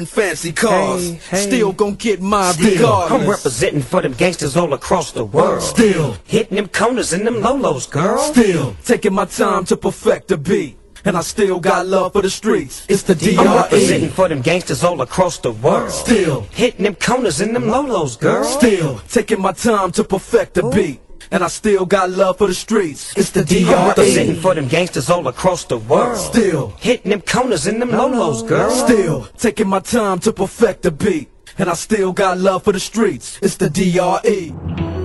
fancy cars. Hey. Still gon' get mine Still, regardless. I'm representing for them gangsters all across the world. Still hitting them corners and them lolos, girl. Still taking my time to perfect the beat. And I still got love for the streets. It's the D.R.E. I'm representing for them gangsters all across the world. Still hitting them corners and them lolos, girl. Still taking my time to perfect the beat. And I still got love for the streets. It's the D.R.E. I'm representing for them gangsters all across the world. Still hitting them corners and them lolos, girl. Still taking my time to perfect the beat. And I still got love for the streets. It's the D.R.E.